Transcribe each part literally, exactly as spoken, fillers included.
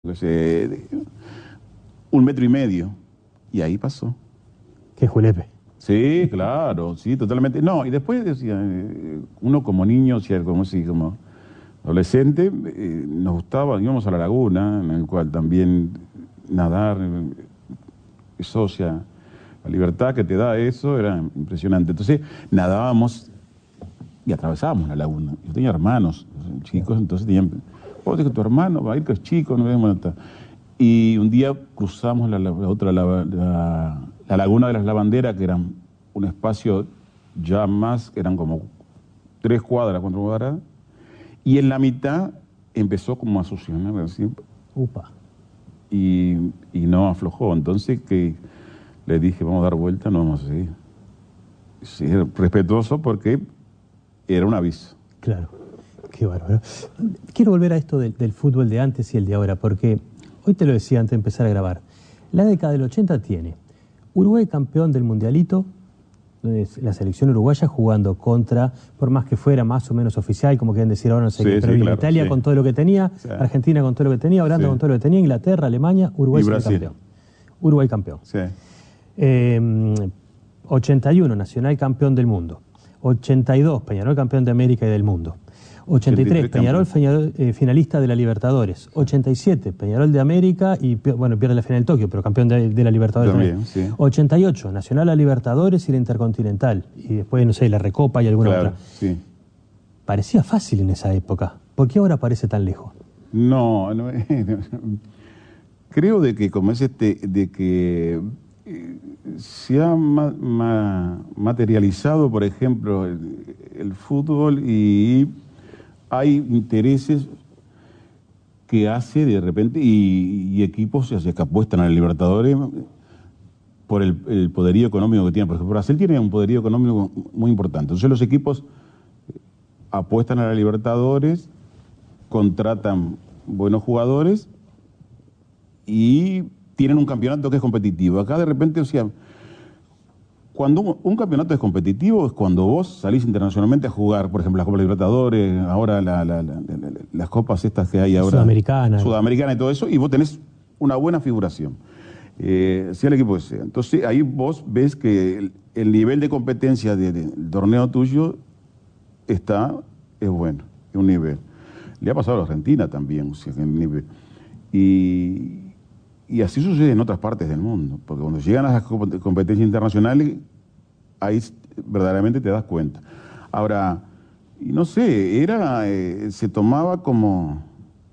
pues, eh, un metro y medio. Y ahí pasó. Qué julepe. Sí, claro, sí, totalmente. No, y después decía, eh, uno como niño, o sea, como si, como adolescente, eh, nos gustaba, íbamos a la laguna, en el cual también nadar, eh, eso, o sea, la libertad que te da eso era impresionante. Entonces, nadábamos y atravesábamos la laguna. Yo tenía hermanos, chicos, entonces tenían, vos que tu hermano va a ir, que es chico, no vemos. Y un día cruzamos la, la- la otra, la, la- la laguna de las lavanderas, que era un espacio ya más, que eran como tres cuadras, cuatro cuadras, y en la mitad empezó como a succionar así, Upa. y, y no aflojó. Entonces que le dije, vamos a dar vuelta, no vamos a seguir. Sí, respetuoso porque era un aviso. Claro. Qué bárbaro. Quiero volver a esto del, del fútbol de antes y el de ahora, porque hoy te lo decía antes de empezar a grabar. La década del ochenta tiene Uruguay campeón del Mundialito, es la selección uruguaya jugando contra, por más que fuera más o menos oficial, como quieren decir ahora, no sé Sí, qué, sí, pero bien, claro, Italia sí. con todo lo que tenía, Sí. Argentina con todo lo que tenía, Holanda Sí. con todo lo que tenía, Inglaterra, Alemania, Uruguay Y sigue Brasil. campeón. Uruguay campeón. Sí. Eh, ochenta y uno, Nacional campeón del mundo. ochenta y dos, Peñarol campeón de América y del mundo. ochenta y tres, ochenta y tres Peñarol, campeón. Peñarol, eh, finalista de la Libertadores. ochenta y siete, Peñarol de América y, pi- bueno, pierde la final de Tokio, pero campeón de, de la Libertadores También, también. sí. ochenta y ocho, Nacional a Libertadores y la Intercontinental. Y después, no sé, la Recopa y alguna Claro, otra. sí. Parecía fácil en esa época. ¿Por qué ahora parece tan lejos? No, no, creo de que como es este, de que eh, se ha ma- ma- materializado, por ejemplo, el, el fútbol y hay intereses que hace de repente y, y equipos o sea, que apuestan a la Libertadores por el, el poderío económico que tiene. Por ejemplo, Brasil tiene un poderío económico muy importante. Entonces los equipos apuestan a la Libertadores, contratan buenos jugadores y tienen un campeonato que es competitivo. Acá de repente, o sea, cuando un, un campeonato es competitivo es cuando vos salís internacionalmente a jugar, por ejemplo, la Copa Libertadores, ahora la- la- la- la- la- las copas estas que hay ahora. Sudamericana. Sudamericana y todo eso, y vos tenés una buena figuración. Eh, sea el equipo que sea. Entonces ahí vos ves que el, el nivel de competencia de- de- del torneo tuyo está, es bueno, es un nivel. Le ha pasado a la Argentina también, o sea, que el nivel. Y, y así sucede en otras partes del mundo, porque cuando llegan a las comp- competencias internacionales, ahí s- verdaderamente te das cuenta. Ahora, y no sé, era, eh, se tomaba como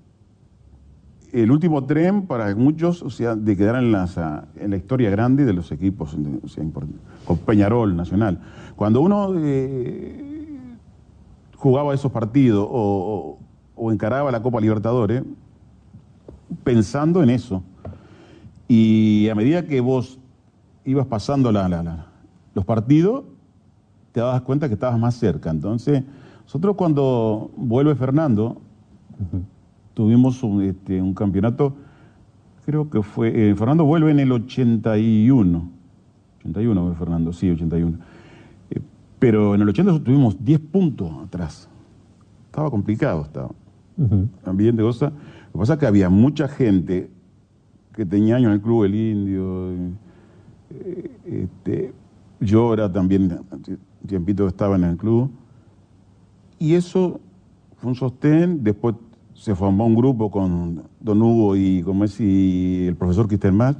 el último tren para muchos, o sea, de quedar en, las, ah, en la historia grande de los equipos, de- o sea, import- con Peñarol, Nacional. Cuando uno eh, jugaba esos partidos o, o- o encaraba la Copa Libertadores, pensando en eso. Y a medida que vos ibas pasando la- la- la- los partidos, te dabas cuenta que estabas más cerca. Entonces, nosotros cuando vuelve Fernando, tuvimos un, este, un campeonato, creo que fue, eh, Fernando vuelve en el ochenta y uno. ochenta y uno fue Fernando, sí, ochenta y uno. Eh, pero en el ochenta tuvimos diez puntos atrás. Estaba complicado, estaba. Ujú. También de cosa. Lo que pasa es que había mucha gente que tenía años en el club, el Indio, eh, este, yo era también, un tiempito que estaba en el club, y eso fue un sostén. Después se formó un grupo con Don Hugo y, como es, y el profesor Kistermach,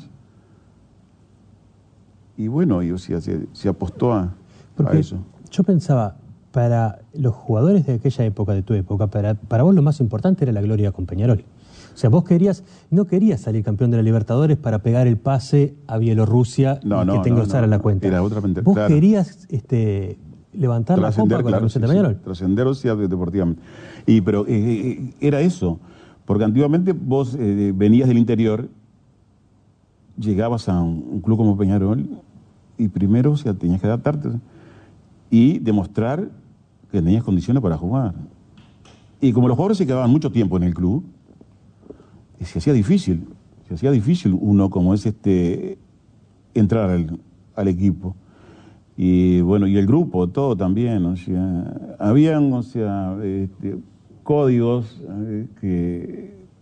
y bueno, y, o sea, se, se apostó a, a Porque eso. yo pensaba, para los jugadores de aquella época, de tu época, para, para vos lo más importante era la gloria con Peñarol. O sea, vos querías, no querías salir campeón de la Libertadores para pegar el pase a Bielorrusia No, y no, que te no, engrosara no, la no. cuenta. Era otra mente- Vos claro. querías este, levantar la copa Trascender, con la claro, sí, camiseta de sí, Peñarol. trascender, o sea, de- deportivamente. Y, pero eh, eh, era eso, porque antiguamente vos eh, venías del interior, llegabas a un, un club como Peñarol, y primero, o sea, tenías que adaptarte y demostrar que tenías condiciones para jugar. Y como los jugadores se quedaban mucho tiempo en el club, eh, se hacía difícil, se hacía difícil uno como es este entrar al, al equipo. Y bueno, y el grupo, todo también, o sea, habían, o sea, este, códigos eh, que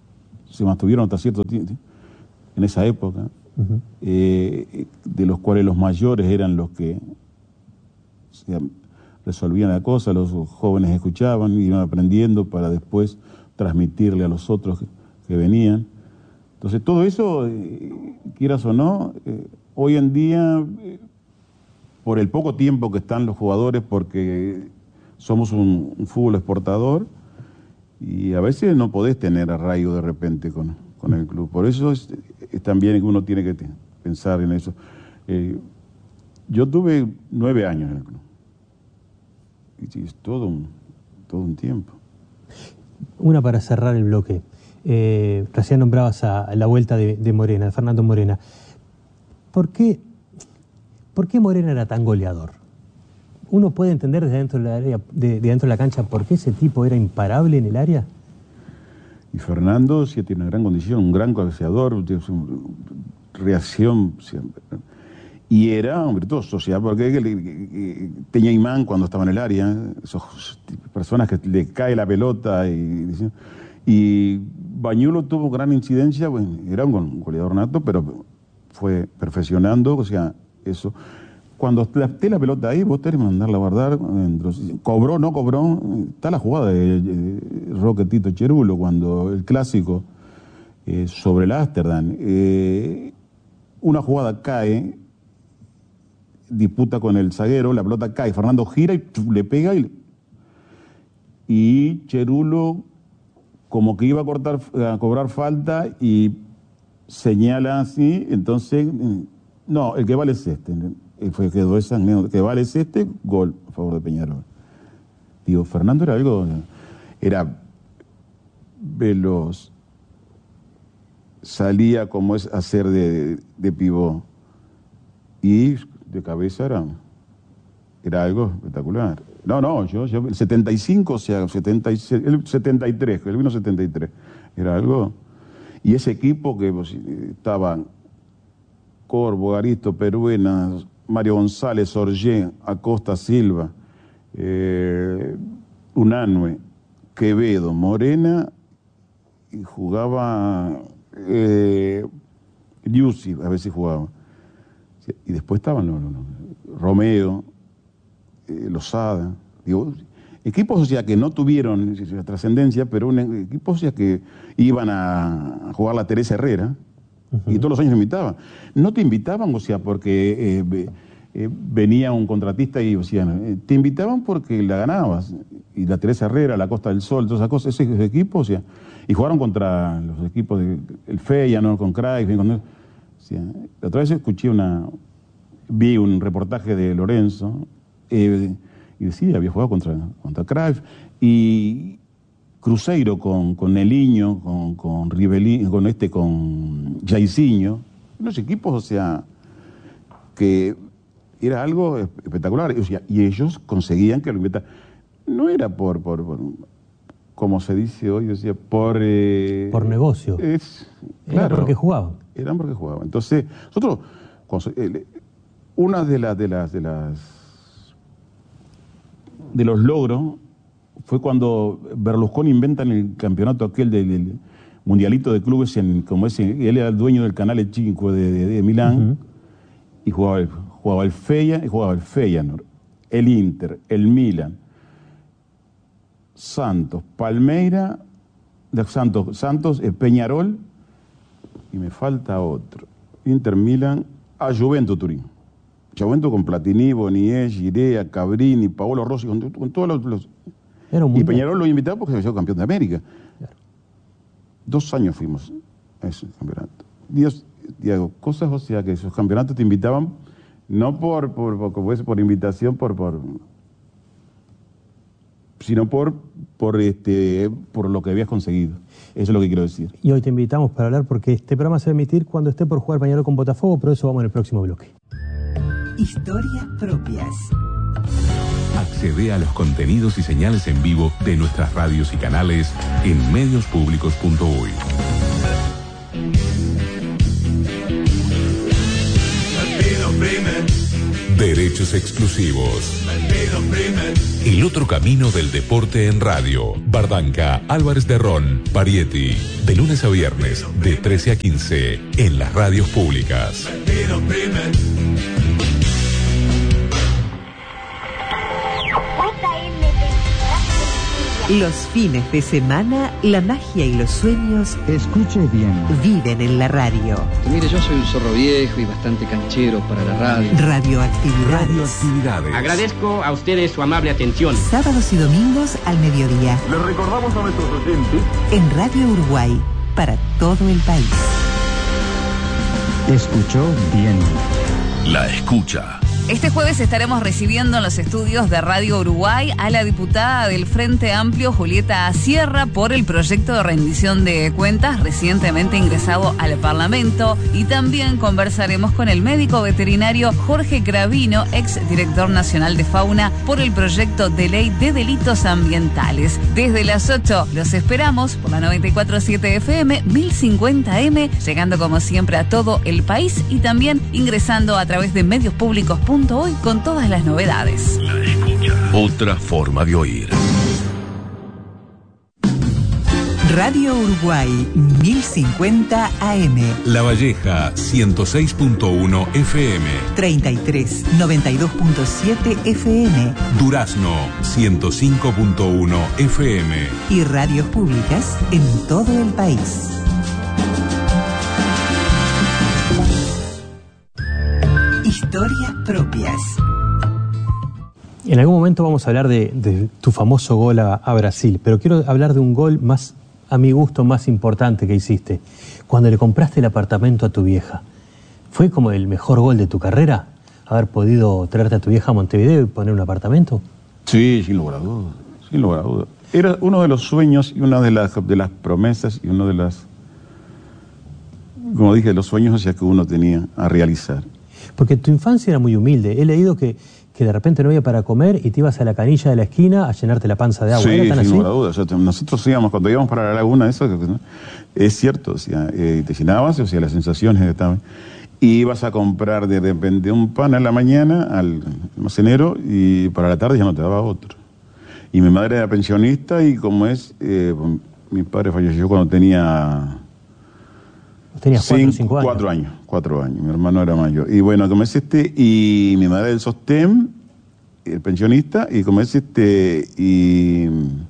se mantuvieron hasta cierto tiempo, en esa época, uh-huh. eh, de los cuales los mayores eran los que o sea, resolvían la cosa, los jóvenes escuchaban, iban aprendiendo para después transmitirle a los otros que, que venían. Entonces todo eso, eh, quieras o no, eh, hoy en día, eh, por el poco tiempo que están los jugadores, porque somos un, un fútbol exportador, y a veces no podés tener arraigo de repente con, con el club. Por eso es, es también que uno tiene que te, pensar en eso. Eh, yo tuve nueve años en el club. Y es todo un, todo un tiempo. Una para cerrar el bloque. Eh, recién nombrabas a, a la vuelta de, de Morena, de Fernando Morena. ¿Por qué, ¿Por qué Morena era tan goleador? ¿Uno puede entender desde dentro de la área, de, de dentro de la cancha por qué ese tipo era imparable en el área? Y Fernando sí tiene una gran condición, un gran cabeceador, reacción siempre. Y era un virtuoso, o sea, porque tenía imán cuando estaba en el área, esas personas que le cae la pelota. Y, y Bañulo tuvo gran incidencia, bueno, era un goleador nato, pero fue perfeccionando, o sea, eso. Cuando esté la pelota ahí, vos tenés que mandarla a guardar. Cobró, no cobró, está la jugada de Roque Tito Cherulo, cuando el clásico eh, sobre el Ámsterdam, eh, una jugada cae, disputa con el zaguero, la pelota cae, Fernando gira y le pega y, y Cherulo como que iba a cortar, a cobrar falta y señala así, entonces, no, el que vale es este, fue quedó esa, que vale es este, gol a favor de Peñarol. Digo, Fernando era algo, era veloz, salía como es hacer de, de, de pivot y de cabeza era, era algo espectacular. No, no, yo, yo el setenta y cinco, o sea, setenta y seis, el setenta y tres, el vino setenta y tres, era algo. Y ese equipo que pues, estaban Corvo, Garisto, Peruena, Mario González, Orgé, Acosta Silva, eh, Unanue, Quevedo, Morena, y jugaba eh, Liusi, a veces jugaba. Y después estaban los, los, los Romeo, eh, Lozada, digo, equipos o sea, que no tuvieron trascendencia, pero un, equipos o sea, que iban a, a jugar la Teresa Herrera, uh-huh. y todos los años invitaban. No te invitaban, o sea, porque eh, eh, venía un contratista y, o sea, eh, te invitaban porque la ganabas. Y la Teresa Herrera, la Costa del Sol, todas esas cosas, esos equipos, o sea, y jugaron contra los equipos del Feyenoord, con Cruyff, con... O sea, la otra vez escuché una, vi un reportaje de Lorenzo, eh, y decía, había jugado contra, contra Cruyff, y Cruzeiro con, con Neliño, con, con Rivelino, con este, con Jairzinho, unos equipos, o sea, que era algo espectacular, o sea, y ellos conseguían que lo invitaran. No era por, por, por como se dice hoy, decía, por... Eh, por negocio. Es, era claro, porque jugaban. Eran porque jugaban. Entonces, nosotros, eh, una de las, de las, de las, de los logros fue cuando Berlusconi inventa el campeonato aquel del, del mundialito de clubes, en, como ese, él era el dueño del Canale cinco de, de, de Milán, uh-huh. y jugaba el, jugaba el Feya, y jugaba el Feyenoord, el Inter, el Milan, Santos, Palmeira, de Santos, Santos, eh, Peñarol, y me falta otro, Inter, Milan, a Juventus Turín. Juventus con Platini, Bonier, Girea, Cabrini, Paolo Rossi, con, con todos los... los Era un y Peñarol lo invitaba porque se había sido campeón de América. Claro. Dos años fuimos a ese campeonato. Dios, Diego, cosas, o sea, que esos campeonatos te invitaban, no por, por, por, como es, por invitación, por... por sino por, por, este, por lo que habías conseguido. Eso es lo que quiero decir. Y hoy te invitamos para hablar porque este programa se va a emitir cuando esté por jugar Peñarol con Botafogo, pero eso vamos en el próximo bloque. Historias propias. Accede a los contenidos y señales en vivo de nuestras radios y canales en medios públicos punto uy. Derecho derechos exclusivos. El otro camino del deporte en radio. Bardanca, Álvarez de Ron, Parietti. De lunes a viernes, de trece a quince, en las radios públicas. Los fines de semana, la magia y los sueños, escuche bien, viven en la radio. Mire, yo soy un zorro viejo y bastante canchero para la radio. Radioactividades. Radioactividades. Agradezco a ustedes su amable atención. Sábados y domingos al mediodía. Les recordamos a nuestros oyentes En Radio Uruguay, para todo el país. escuchó bien. La escucha. Este jueves estaremos recibiendo en los estudios de Radio Uruguay a la diputada del Frente Amplio, Julieta Sierra, por el proyecto de rendición de cuentas recientemente ingresado al Parlamento. Y también conversaremos con el médico veterinario Jorge Cravino, ex director nacional de Fauna, por el proyecto de ley de delitos ambientales. Desde las ocho los esperamos por la noventa y cuatro punto siete F M, mil cincuenta M, llegando como siempre a todo el país y también ingresando a través de medios públicos punto hoy con todas las novedades. La escucha. Otra forma de oír. Radio Uruguay, mil cincuenta A M. La Valleja, ciento seis punto uno F M. treinta y tres, noventa y dos punto siete F M. Durazno, ciento cinco punto uno F M. Y radios públicas en todo el país. Historias propias. En algún momento vamos a hablar de, de tu famoso gol a, a Brasil, pero quiero hablar de un gol más, a mi gusto, más importante que hiciste. Cuando le compraste el apartamento a tu vieja. ¿Fue como el mejor gol de tu carrera? ¿Haber podido traerte a tu vieja a Montevideo y poner un apartamento? Sí, sin lugar a dudas, sin lugar a dudas. Era uno de los sueños y una de las, de las promesas y uno de las, como dije, los sueños hacia que uno tenía a realizar. Porque tu infancia era muy humilde. He leído que, que de repente no había para comer y te ibas a la canilla de la esquina a llenarte la panza de agua. Sí, ¿Era tan sin así? lugar a dudas. O sea, nosotros íbamos, cuando íbamos para la laguna, eso ¿no? es cierto. O sea, eh, te llenabas, o sea, las sensaciones que estaban. Y ibas a comprar de repente un pan a la mañana al almacenero y para la tarde ya no te daba otro. Y mi madre era pensionista y como es, eh, mi padre falleció cuando tenía... Tenías cuatro, cinco, cinco años. Cuatro años, cuatro años. Mi hermano era mayor. Y bueno, como es este, y mi madre del sostén, el pensionista, y como es este, y,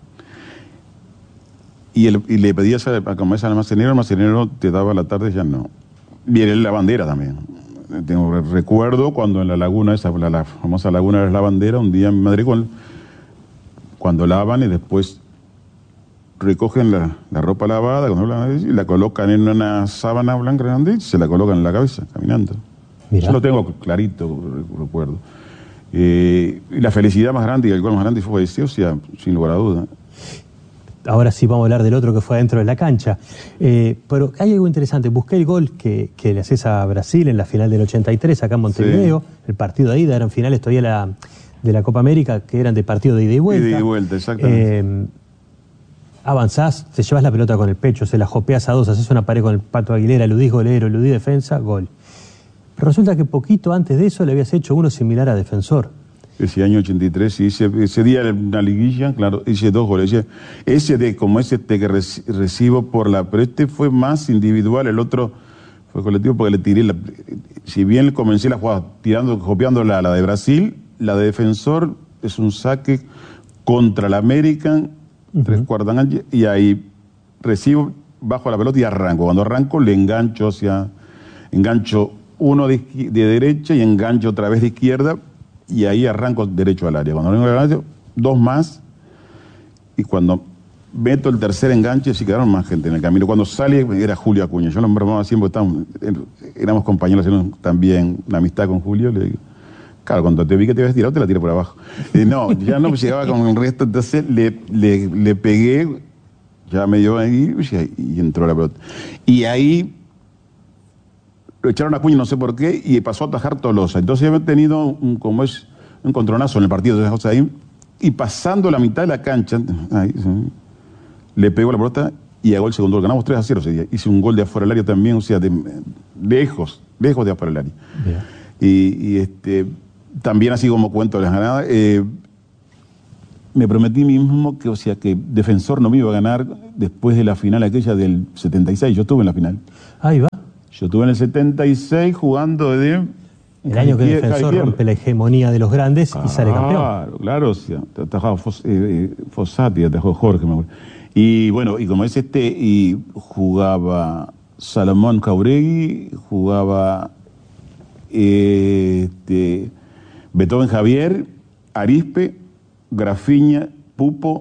y, el, y le pedías a, a como es al almacenero, el almacenero te daba a la tarde, ya no. Y era la bandera también. Tengo recuerdo cuando en la laguna, esa, la, la famosa laguna de la bandera, un día mi madre con, cuando lavan y después recogen la, la ropa lavada cuando la, y la colocan en una sábana blanca grande y se la colocan en la cabeza, caminando. Mirá. Yo lo tengo clarito, recuerdo. Eh, y la felicidad más grande y el gol más grande fue ese, o sea, sin lugar a duda. Ahora sí vamos a hablar del otro que fue adentro de la cancha. Eh, pero hay algo interesante. Busqué el gol que, que le haces a Brasil en la final del ochenta y tres acá en Montevideo. Sí. El partido de ida, eran finales todavía la, de la Copa América, que eran de partido de ida y vuelta. Ida y vuelta, exactamente. Eh, avanzás, te llevas la pelota con el pecho, se la jopeas a dos, haces una pared con el Pato Aguilera, eludís golero, eludís defensa, gol. Pero resulta que poquito antes de eso le habías hecho uno similar a Defensor. Ese año ochenta y tres, ese, ese día en la liguilla, claro, hice dos goles. Ese, ese de como ese este que recibo por la... Pero este fue más individual, el otro fue colectivo porque le tiré... La, si bien comencé la jugada tirando, copiando la, la de Brasil, la de Defensor es un saque contra la American, uh-huh. tres cuartos y ahí recibo, bajo la pelota y arranco. Cuando arranco le engancho hacia... Engancho uno de, de derecha y engancho otra vez de izquierda, y ahí arranco derecho al área. Cuando vengo al área, dos más, y cuando meto el tercer enganche, sí quedaron más gente en el camino. Cuando sale, era Julio Acuña. Yo lo bromaba siempre, estábamos, éramos compañeros, también una amistad con Julio. Le digo, claro, cuando te vi que te ibas a tirar, te la tiré por abajo. Y no, ya no llegaba con el resto, entonces le, le, le pegué, ya me dio ahí, y entró la pelota. Y ahí lo echaron a Acuña, no sé por qué, y pasó a atajar Tolosa. Entonces había tenido un, como es, un contronazo en el partido de José ahí, y pasando la mitad de la cancha, ahí, sí, le pegó la pelota y hago el segundo gol. Ganamos tres a cero ese día. Hice un gol de afuera del área también, o sea, de, lejos, lejos de afuera del área. Yeah. Y, y este, también así como cuento las ganadas, eh, me prometí mismo que, o sea, que Defensor no me iba a ganar después de la final aquella del setenta y seis. Yo estuve en la final. Ahí va. Yo estuve en el setenta y seis jugando de... El año que Defensor rompe la hegemonía de los grandes y sale campeón. Claro, claro, o sea, atajaba Fos, eh, Fossati, atajó Jorge, me acuerdo. Y bueno, y como es este, y jugaba Salomón Jauregui, jugaba eh, este, Beethoven Javier, Arispe, Grafiña, Pupo,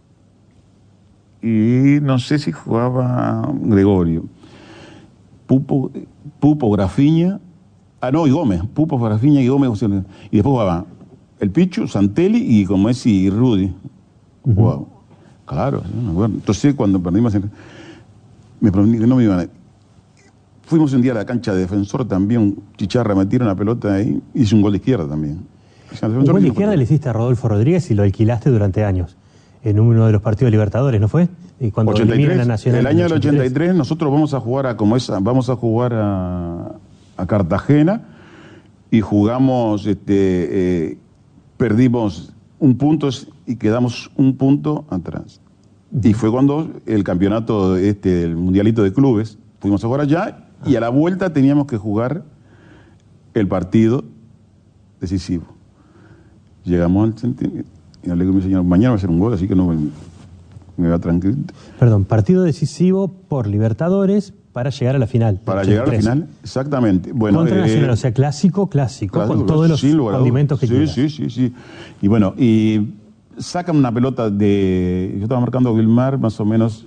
y no sé si jugaba Gregorio. Pupo, Pupo, Grafiña, ah no, y Gómez, Pupo, Grafiña y Gómez, y después jugaba el Pichu, Santelli y como es y Rudy. Uh-huh. Wow. Claro, sí, me acuerdo. Entonces cuando perdimos, me prometí que no me iban a... Fuimos un día a la cancha de Defensor también, Chicharra me tira una pelota ahí, hice un gol de izquierda también. O sea, un gol de izquierda le hiciste a Rodolfo Rodríguez y lo alquilaste durante años, en uno de los partidos Libertadores, ¿no fue? Y cuando ochenta y tres, la Nacional. El año del ochenta y tres nosotros vamos a jugar a como esa, vamos a jugar a, a Cartagena y jugamos, este, eh, perdimos un punto y quedamos un punto atrás. Uh-huh. Y fue cuando el campeonato, este, el mundialito de clubes, fuimos a jugar allá y a la vuelta teníamos que jugar el partido decisivo. Llegamos al centenario y hablé con mi señor, mañana va a ser un gol, así que no me, me va tranquilo. Perdón, partido decisivo por Libertadores para llegar a la final. Para llegar a la final, exactamente. Bueno, contra eh, Nacional, o sea, clásico, clásico, clásico con todos los condimentos que sí, quieras. Sí, sí, sí. Y bueno, y sacan una pelota de... Yo estaba marcando Vilmar, más o menos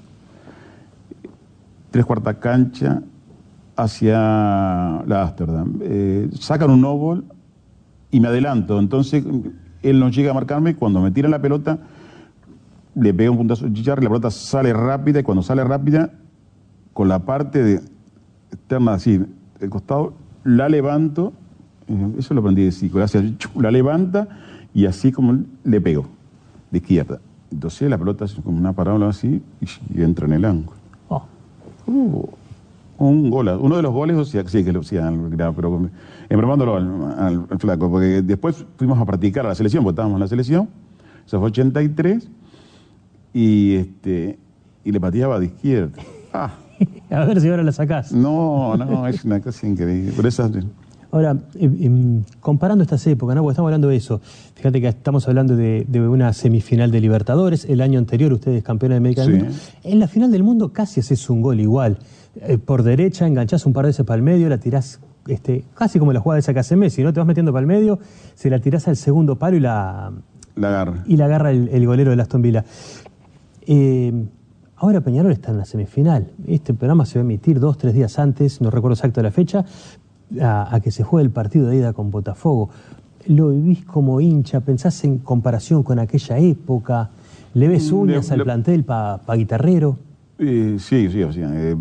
tres cuartas cancha hacia la Ámsterdam. Eh, sacan un no-ball y me adelanto. Entonces, él no llega a marcarme. Cuando me tira la pelota, le pega un puntazo a Chicharra y la pelota sale rápida. Y cuando sale rápida, con la parte de, externa así, del costado, la levanto. Eso lo aprendí de psico. La levanta y así como le pego, de izquierda. Entonces la pelota es como una parábola así y, y entra en el ángulo. Oh. Uh, un gol, uno de los goles, o sea, sí que lo hacían, pero embromándolo al, al, al flaco, porque después fuimos a practicar a la selección, porque estábamos en la selección, eso fue ochenta y tres, y, este, y le pateaba de izquierda. Ah. A ver si ahora la sacás. No, no, es una cosa increíble. Por eso... Ahora, eh, eh, comparando estas épocas, ¿no? Porque estamos hablando de eso. Fíjate que estamos hablando de, de una semifinal de Libertadores. El año anterior ustedes campeones de América del Mundo. En la final del mundo casi haces un gol igual. Eh, por derecha, enganchás un par de veces para el medio, la tirás este, casi como la jugada esa que hace Messi, ¿no? Te vas metiendo para el medio, se la tirás al segundo palo y la, la agarra. Y la agarra el, el golero de Aston Villa. Eh, ahora Peñarol está en la semifinal. Este programa se va a emitir dos, tres días antes, no recuerdo exacto la fecha, A, a que se juegue el partido de ida con Botafogo. ¿Lo vivís como hincha? ¿Pensás en comparación con aquella época? ¿Le ves uñas le, al le, plantel para pa Guitarrero? Eh, sí, sí, o sea, eh,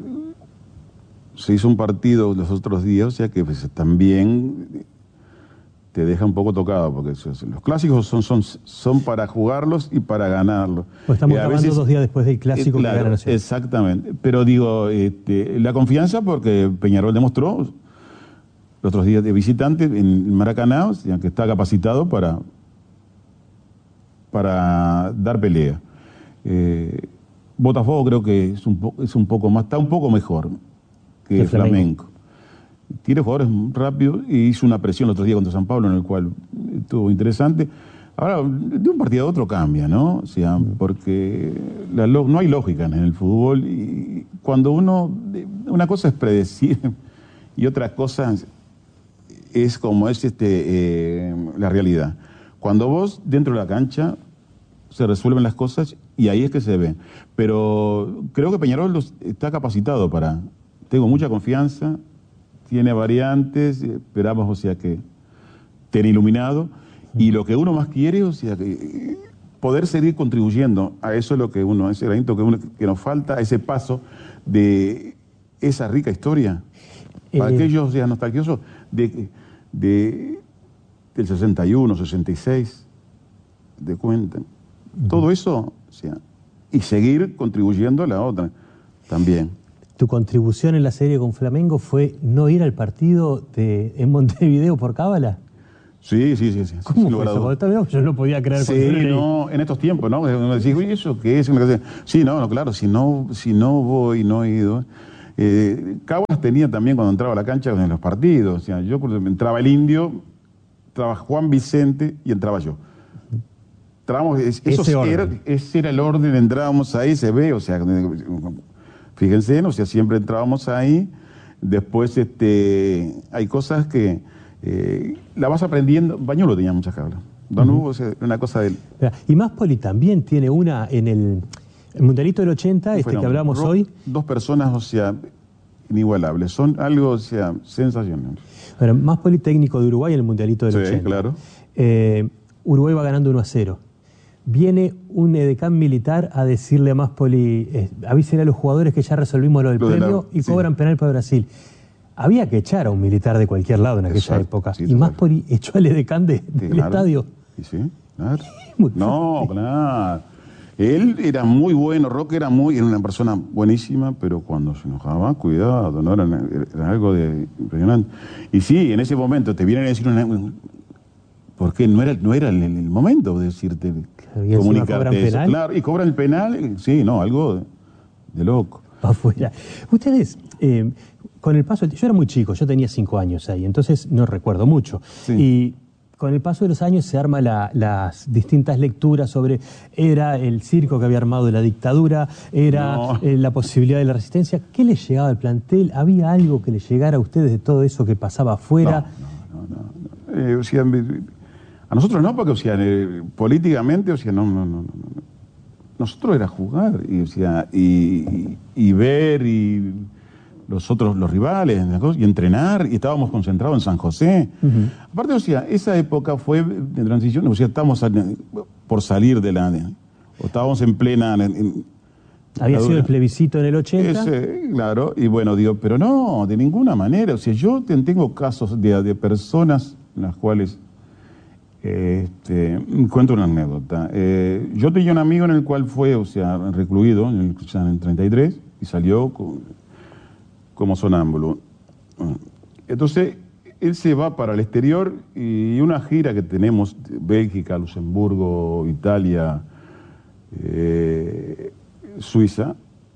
se hizo un partido los otros días, o sea que pues, también te deja un poco tocado, porque los clásicos son, son, son para jugarlos y para ganarlos. Pues estamos eh, grabando veces, dos días después del clásico eh, claro, que gana Nacional. Exactamente, pero digo, este, la confianza porque Peñarol demostró los otros días de visitante en Maracaná, o sea, que está capacitado para, para dar pelea. Eh, Botafogo creo que es un, po, es un poco más, está un poco mejor que el Flamengo. Flamengo. Tiene jugadores rápidos y hizo una presión el otro día contra San Pablo, en el cual estuvo interesante. Ahora, de un partido a otro cambia, ¿no? O sea, porque la, no hay lógica en el fútbol. Y cuando uno, una cosa es predecir y otra cosa es como es este, eh, la realidad. Cuando vos dentro de la cancha se resuelven las cosas y ahí es que se ven. Pero creo que Peñarol los, está capacitado para... Tengo mucha confianza, tiene variantes, esperamos, o sea, que tener iluminado. Y lo que uno más quiere, o sea, que poder seguir contribuyendo a eso es lo que uno, ese granito que, uno, que nos falta, ese paso de esa rica historia. Para eh... aquellos, o sea, nostalgiosos de, de, del sesenta y uno, sesenta y seis, de cuenta. Uh-huh. Todo eso, o sea, y seguir contribuyendo a la otra también. ¿Tu contribución en la serie con Flamengo fue no ir al partido de, en Montevideo por cábala? Sí, sí, sí. sí ¿Cómo sin fue lugar a eso? dudas. Porque yo no podía creer Sí, cuando lo leí. no, en estos tiempos, ¿no? Uno decís, oye, ¿eso qué es? Una cosa- Sí, no, no, claro, si no, si no voy, no he ido. Eh, Caguas tenía también cuando entraba a la cancha en los partidos. O sea, yo por ejemplo, entraba el Indio, entraba Juan Vicente y entraba yo. Entrábamos, es- Ese eso era, orden. ese era el orden, entrábamos ahí, se ve, o sea, fíjense, o sea, siempre entrábamos ahí. Después este, hay cosas que eh, la vas aprendiendo. Bañuelo tenía muchas cabras. Don Hugo, o sea, una cosa del... Y Máspoli también tiene una en el, el Mundialito del ochenta, este Bueno, que hablamos Ro- hoy. Dos personas, o sea, inigualables. Son algo, o sea, sensacional. Bueno, Máspoli técnico de Uruguay en el Mundialito del Sí, ochenta. claro. Eh, Uruguay va ganando uno a cero. Viene un edecán militar a decirle a Máspoli, eh, avísenle a los jugadores que ya resolvimos lo del Lo de la- premio y sí. cobran penal para Brasil. Había que echar a un militar de cualquier lado en aquella Exacto, época. sí, y total. Máspoli echó al edecán de- Sí, del claro. estadio. Y sí, claro. Muy No, fuerte. claro. Él era muy bueno, Roque era muy, era una persona buenísima, pero cuando se enojaba, cuidado, ¿no? Era, era algo de impresionante. Y sí, en ese momento te vienen a decir una... Porque no era, no era el, el momento de decirte, y encima cobran eso. penal. Claro, y cobran el penal, sí, no, algo de, de loco. Afuera. Ustedes, eh, con el paso, yo era muy chico, yo tenía cinco años ahí, entonces no recuerdo mucho. Sí. Y con el paso de los años se arman la, las distintas lecturas sobre, era el circo que había armado la dictadura, era No. eh, la posibilidad de la resistencia. ¿Qué les llegaba al plantel? ¿Había algo que les llegara a ustedes de todo eso que pasaba afuera? No, no, no, no. Eh, o sea, a nosotros no, porque, o sea, eh, políticamente, o sea, no, no, no, no. no. Nosotros era jugar, y, o sea, y, y, y ver, y los otros, los rivales, y entrenar, y estábamos concentrados en San José. Uh-huh. Aparte, o sea, esa época fue de transición, o sea, estábamos por salir de la... o estábamos en plena... En, en, Había sido el plebiscito en el ochenta. Ese, claro, y bueno, digo, pero no, de ninguna manera. O sea, yo te- tengo casos de, de personas en las cuales eh, este, cuento una anécdota. Eh, yo tenía un amigo en el cual fue, o sea, recluido en el, ya en el treinta y tres y salió con- como sonámbulo. Entonces, él se va para el exterior y una gira que tenemos, Bélgica, Luxemburgo, Italia, eh, Suiza,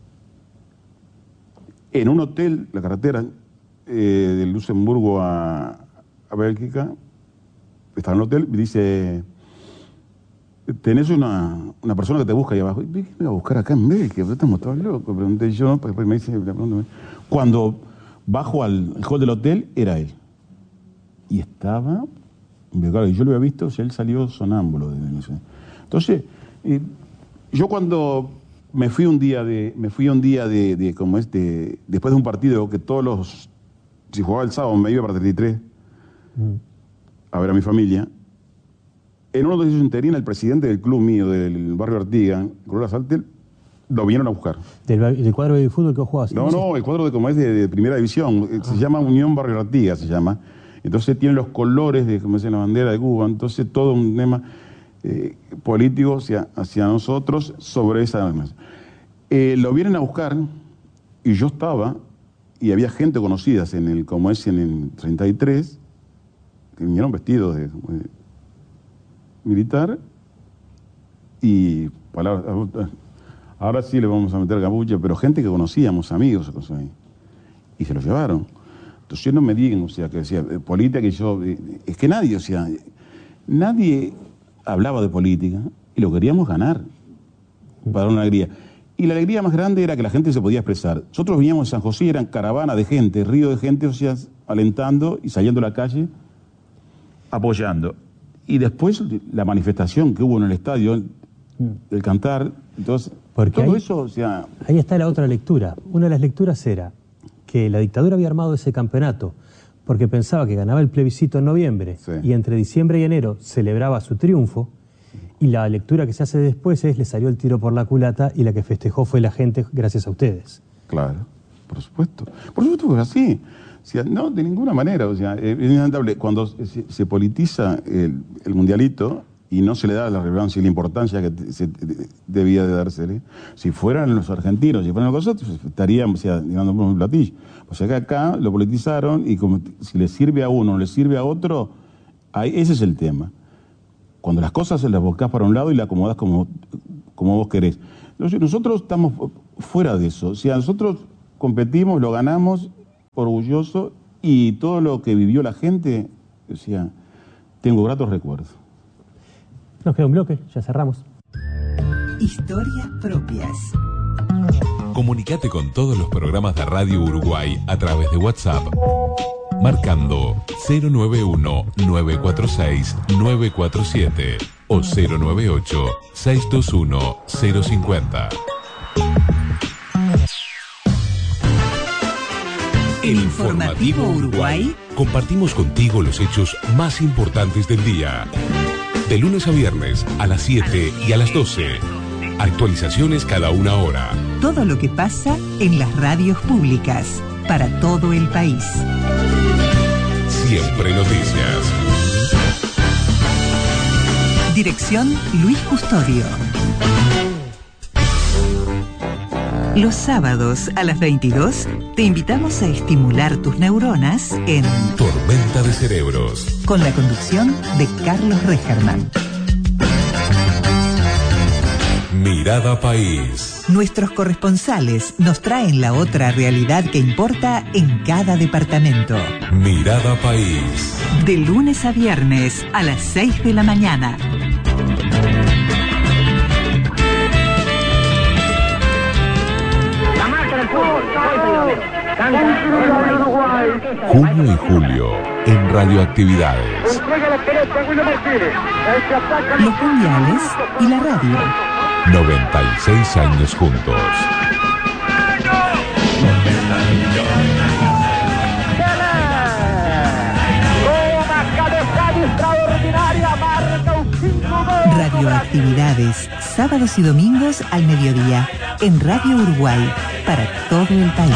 en un hotel, la carretera eh, de Luxemburgo a, a Bélgica, está en el hotel y dice, tenés una, una persona que te busca ahí abajo. ¿Y qué me va a buscar acá en Bélgica? Estamos todos locos, pregunté yo, pues me dice, cuando bajo al hall del hotel, era él. Y estaba, claro, yo lo había visto, o sea, él salió sonámbulo. De, no sé. Entonces, eh, yo cuando me fui un día de, me fui un día de, de como este, después de un partido que todos los, si jugaba el sábado me iba para treinta y tres mm. a ver a mi familia, en uno de esos interinos el presidente del club mío, del barrio Artigas, Colora Saltel, lo vinieron a buscar. ¿Del, del cuadro de fútbol que vos jugabas? No, no, el cuadro de como es de, de primera división, ah. se llama Unión Barrio Artigas, se llama. Entonces tiene los colores de, como es la bandera de Cuba, entonces todo un tema eh, político hacia, hacia nosotros sobre esa... Eh, lo vienen a buscar y yo estaba, y había gente conocida en el, como es en el treinta y tres, que vinieron vestidos de, de militar, y palabras, ahora sí le vamos a meter capucha, pero gente que conocíamos, amigos, cosas ahí, y se lo llevaron. Entonces no me digan, o sea, que decía, política, que yo, es que nadie, o sea, nadie hablaba de política y lo queríamos ganar para una alegría. Y la alegría más grande era que la gente se podía expresar. Nosotros veníamos de San José, eran caravana de gente, río de gente, o sea, alentando y saliendo a la calle, apoyando. Y después la manifestación que hubo en el estadio, el cantar, entonces, Porque todo ahí, eso, o sea... Ahí está la otra lectura. Una de las lecturas era que la dictadura había armado ese campeonato porque pensaba que ganaba el plebiscito en noviembre sí. y entre diciembre y enero celebraba su triunfo, y la lectura que se hace después es le salió el tiro por la culata y la que festejó fue la gente gracias a ustedes. Claro, por supuesto. Por supuesto que es así. O sea, no, de ninguna manera. O sea, es inevitable. Cuando se, se politiza el, el mundialito y no se le da la relevancia y la importancia que se debía de dársele, si fueran los argentinos, si fueran nosotros, estaríamos, o sea, digamos, un platillo. O sea, que acá lo politizaron y como si le sirve a uno o le sirve a otro, Ahí, ese es el tema. Cuando las cosas se las volcás para un lado y las acomodás como, como vos querés. Nosotros estamos fuera de eso. O sea, nosotros competimos, lo ganamos, orgulloso, y todo lo que vivió la gente, o sea, tengo gratos recuerdos. Nos queda un bloque, ya cerramos. Historias propias. Comunicate con todos los programas de Radio Uruguay a través de WhatsApp, marcando cero nueve uno, nueve cuatro seis, nueve cuatro siete o cero nueve ocho, seis dos uno, cero cinco cero. En Informativo Uruguay compartimos contigo los hechos más importantes del día. De lunes a viernes a las siete y a las doce. Actualizaciones cada una hora. Todo lo que pasa en las radios públicas para todo el país. Siempre noticias. Dirección Luis Custodio. Los sábados a las veintidós te invitamos a estimular tus neuronas en Tormenta de Cerebros, con la conducción de Carlos Regerman. Mirada País. Nuestros corresponsales nos traen la otra realidad que importa en cada departamento. Mirada País. De lunes a viernes a las seis de la mañana. Junio y julio en Radioactividades. Los mundiales y la radio. noventa y seis años juntos. Radioactividades, sábados y domingos al mediodía, en Radio Uruguay, para todo el país.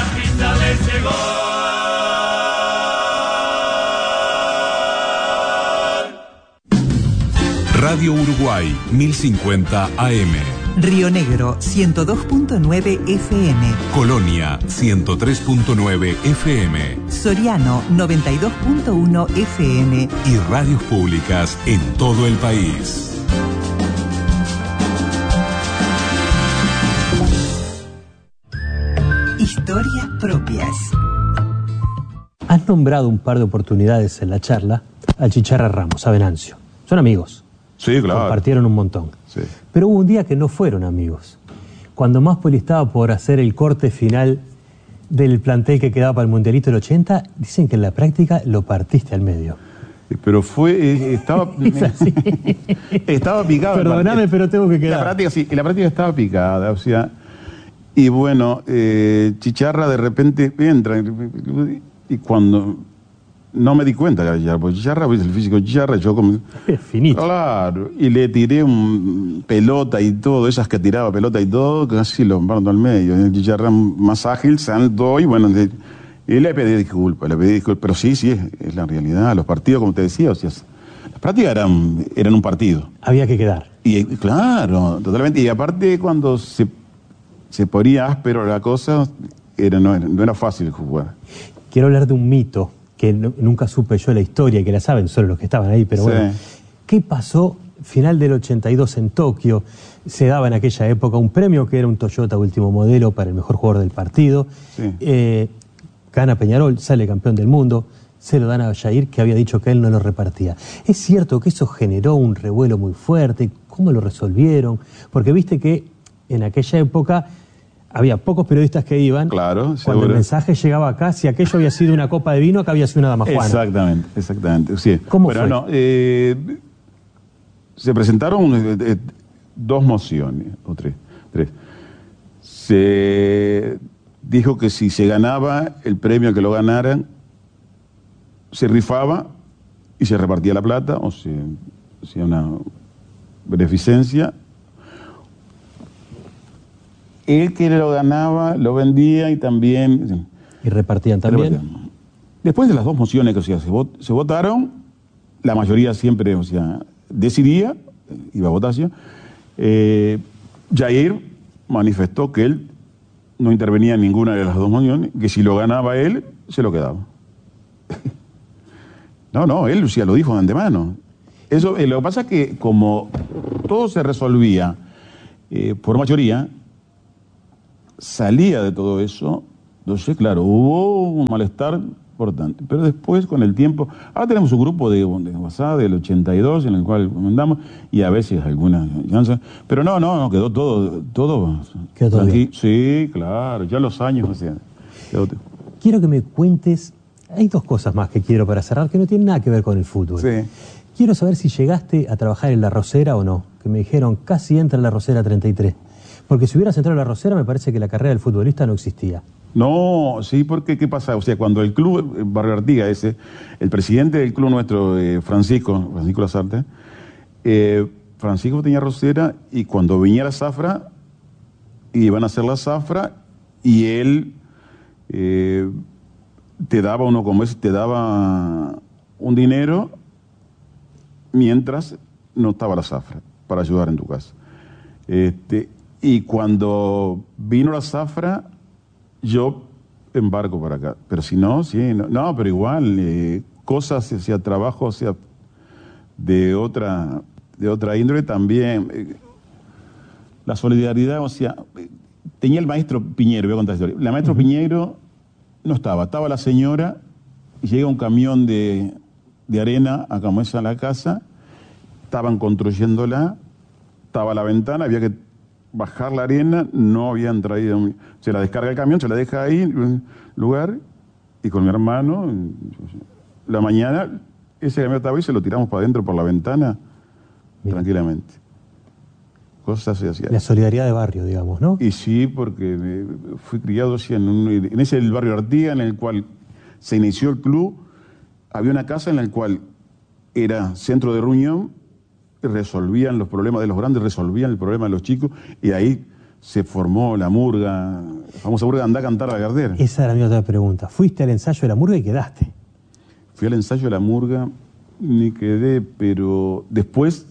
Radio Uruguay, mil cincuenta A M. Río Negro, ciento dos punto nueve F M. Colonia, ciento tres punto nueve F M. Soriano, noventa y dos punto uno F M. Y radios públicas en todo el país. Historias propias. Has nombrado un par de oportunidades en la charla al Chicharra Ramos, a Venancio. Son amigos. Sí, claro. Compartieron un montón. Sí. Pero hubo un día que no fueron amigos. Cuando Máspoli estaba por hacer el corte final del plantel que quedaba para el Mundialito del ochenta, dicen que en la práctica lo partiste al medio. Pero fue, eh, estaba, estaba picado. Perdóname, pero tengo que quedar. La práctica, sí, la práctica estaba picada, o sea, y bueno, eh, Chicharra de repente entra, y, y cuando no me di cuenta que era Chicharra, porque Chicharra, el físico de Chicharra, yo como... Es finito. Claro, y le tiré un pelota y todo, esas que tiraba pelota y todo, casi lo parto al medio. El Chicharra más ágil, santo, y bueno... De, Y le pedí disculpas, le pedí disculpas, pero sí, sí, es, es la realidad. Los partidos, como te decía, o sea, las prácticas eran, eran un partido. Había que quedar. Y claro, totalmente. Y aparte, cuando se, se ponía áspero la cosa, era, no, era, no era fácil jugar. Quiero hablar de un mito que no, nunca supe yo la historia y que la saben solo los que estaban ahí, pero Sí. bueno. ¿Qué pasó? Final del ochenta y dos en Tokio, se daba en aquella época un premio que era un Toyota último modelo para el mejor jugador del partido. Sí. Eh, Gana Peñarol, sale campeón del mundo, se lo dan a Jair, que había dicho que él no lo repartía. ¿Es cierto que eso generó un revuelo muy fuerte? ¿Cómo lo resolvieron? Porque viste que en aquella época había pocos periodistas que iban. Claro, Cuando seguro. el mensaje llegaba acá, si aquello había sido una copa de vino, acá había sido una damajuana. Exactamente, exactamente. Sí. ¿Cómo Pero fue? no, eh, se presentaron eh, eh, dos mociones, o tres, tres. Se dijo que si se ganaba el premio que lo ganaran, se rifaba y se repartía la plata, o se hacía una beneficencia. El que lo ganaba lo vendía y también... Y repartían también. repartían. Después de las dos mociones que o sea, se, vot- se votaron, la mayoría siempre o sea, decidía, iba a votación, eh, Jair manifestó que él no intervenía en ninguna de las dos mociones, que si lo ganaba él, se lo quedaba. No, no, él ya lo dijo de antemano. Eso, eh, lo que pasa es que como todo se resolvía eh, por mayoría, salía de todo eso, entonces, claro, hubo un malestar importante. Pero después, con el tiempo, ahora tenemos un grupo de, de WhatsApp del ochenta y dos en el cual mandamos, y a veces algunas, pero no, no, no, quedó todo, todo. ¿Quedó todo bien? Sí, claro, ya los años, o sea, quedó. Quiero que me cuentes, hay dos cosas más que quiero para cerrar, que no tienen nada que ver con el fútbol. Sí. Quiero saber si llegaste a trabajar en La Rosera o no, que me dijeron casi entra en La Rosera treinta y tres. Porque si hubieras entrado en La Rosera, me parece que la carrera del futbolista no existía. No, sí, porque ¿qué pasa? O sea, cuando el club, eh, Barrio Artigas ese, el presidente del club nuestro, eh, Francisco, Francisco Lazarte, eh, Francisco tenía Rosera, y cuando venía la zafra, iban a hacer la zafra, y él eh, te daba uno como ese, te daba un dinero mientras no estaba la zafra, para ayudar en tu casa. Este, y cuando vino la zafra, yo embarco para acá. Pero si no, sí, no, no pero igual, eh, cosas, o sea, trabajo, o sea, de otra, de otra índole también. Eh, la solidaridad, o sea, eh, tenía el maestro Piñero, voy a contar la historia. La maestro uh-huh. Piñero no estaba, estaba la señora, y llega un camión de, de arena a como esa a la casa, estaban construyéndola, estaba la ventana, había que bajar la arena, no habían traído, se la descarga el camión, se la deja ahí en un lugar, y con mi hermano, la mañana, ese camión estaba ahí, se lo tiramos para adentro por la ventana, Bien. tranquilamente. Cosas se hacían. La solidaridad de barrio, digamos, ¿no? Y sí, porque eh, fui criado así en, un, en ese el barrio Artigas, en el cual se inició el club, había una casa en la cual era centro de reunión, resolvían los problemas de los grandes, resolvían el problema de los chicos, y ahí se formó la murga, la famosa murga Andá a cantar a la Gardera. Esa era mi otra pregunta. Fuiste al ensayo de la murga y quedaste. Fui al ensayo de la murga, ni quedé, pero después,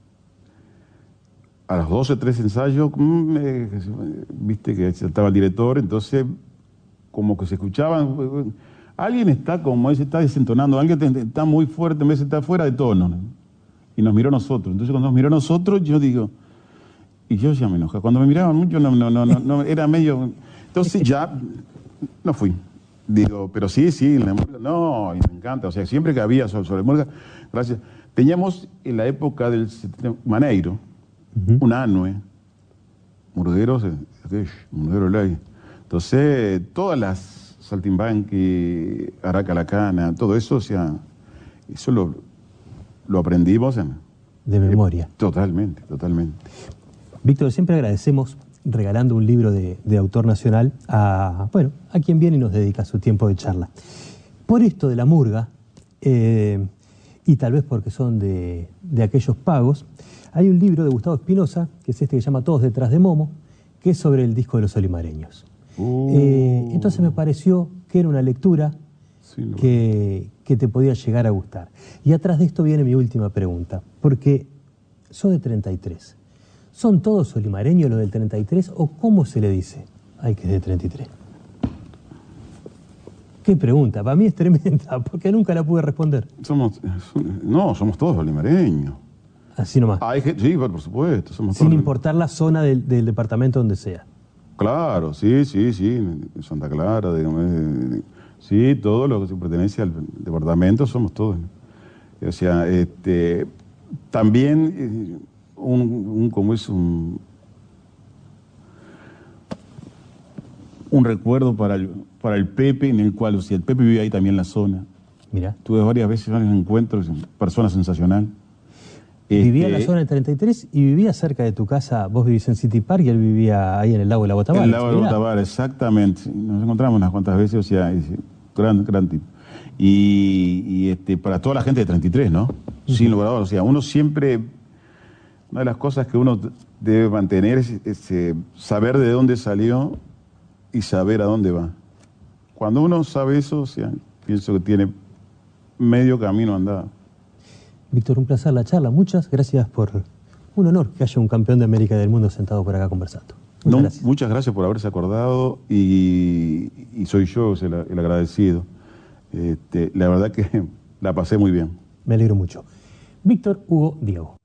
a los doce, tres ensayos, me, viste que estaba el director, entonces como que se escuchaban, alguien está como ese, está desentonando, alguien está muy fuerte, me está fuera de tono. Y nos miró a nosotros. Entonces cuando nos miró a nosotros, yo digo, y yo ya me enojaba. Cuando me miraban mucho, no, no, no, no, no era medio... Entonces ya no fui. Digo, pero sí, sí, en la murga, no, y me encanta. O sea, siempre que había sobre, sobre murga, gracias. Teníamos en la época del Maneiro, uh-huh. un anue, murgueros, murguero ley. Entonces, todas las Saltimbanqui, Aracalacana, todo eso, o sea, eso lo... Lo aprendimos en... De memoria. Eh, totalmente, totalmente. Víctor, siempre agradecemos regalando un libro de, de autor nacional a, bueno, a quien viene y nos dedica su tiempo de charla. Por esto de la murga, eh, y tal vez porque son de, de aquellos pagos, hay un libro de Gustavo Espinosa, que es este que se llama Todos detrás de Momo, que es sobre el disco de los olimareños. Uh. Eh, entonces me pareció que era una lectura sí, no. que... que te podía llegar a gustar. Y atrás de esto viene mi última pregunta, porque sos de treinta y tres. ¿Son todos olimareños los del treinta y tres o cómo se le dice al que es de treinta y tres? Qué pregunta, para mí es tremenda, porque nunca la pude responder. Somos, no, somos todos olimareños. Así nomás. Hay gente, sí, por supuesto. Somos Sin todos importar la zona del, del departamento donde sea. Claro, sí, sí, sí, Santa Clara, digamos, de, sí, todo lo que pertenece al departamento somos todos. O sea, este, también un, un como es un, un recuerdo para el, para el Pepe, en el cual, o sea, el Pepe vive ahí también en la zona. Mira. Tuve varias veces varios encuentros, persona sensacional. Vivía este, en la zona del treinta y tres y vivía cerca de tu casa. Vos vivís en City Park y él vivía ahí en el lago de la Guatabara. En el lago de la Guatabara, exactamente. Nos encontramos unas cuantas veces, o sea, es, gran, gran tipo. Y, y este, para toda la gente de treinta y tres, ¿no? Uh-huh. Sin lugar a dudas. O sea, uno siempre, una de las cosas que uno debe mantener es, es eh, saber de dónde salió y saber a dónde va. Cuando uno sabe eso, o sea, pienso que tiene medio camino andado. Víctor, un placer la charla. Muchas gracias por un honor que haya un campeón de América y del mundo sentado por acá conversando. Muchas, no, gracias. muchas gracias por haberse acordado y, y soy yo el, el agradecido. Este, la verdad que La pasé muy bien. Me alegro mucho. Víctor Hugo Diego.